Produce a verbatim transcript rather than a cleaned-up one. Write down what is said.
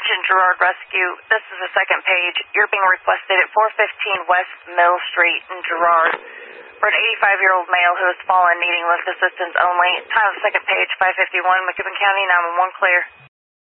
Attention Girard Rescue, this is the second page. You're being requested at four fifteen West Mill Street in Girard for an eighty-five-year-old male who has fallen needing lift assistance only. Time of second page, five fifty-one, McKibbin County, nine one one clear.